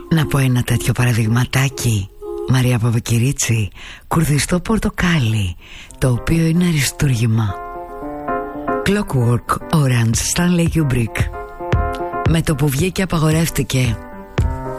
Να πω ένα τέτοιο παραδειγματάκι. Μαρία Παπακυρίτσι, Κουρδιστό πορτοκάλι, το οποίο είναι αριστούργημα. Clockwork Orange, Stanley Kubrick. Με το που βγήκε απαγορεύτηκε.